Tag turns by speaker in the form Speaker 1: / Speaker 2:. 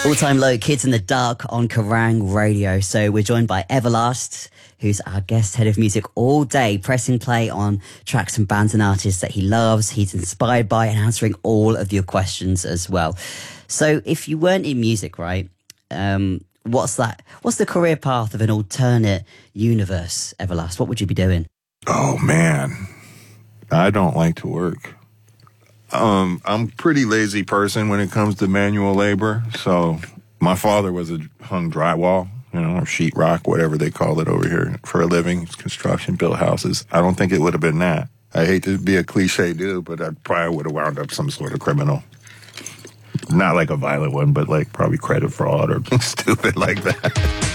Speaker 1: All-time low, Kids in the Dark on Kerrang Radio. So we're joined by Everlast, who's our guest head of music all day, pressing play on tracks from bands and artists that he loves, he's inspired by, and answering all of your questions as well. So if you weren't in music, right, what's the career path of an alternate universe, Everlast? What would you be doing?
Speaker 2: Oh, man. I don't like to work. I'm a pretty lazy person when it comes to manual labor. So my father hung drywall, or sheetrock, whatever they call it over here, for a living. Construction, built houses. I don't think it would have been that. I hate to be a cliche dude, but I probably would have wound up some sort of criminal. Not like a violent one, but like probably credit fraud or stupid like that.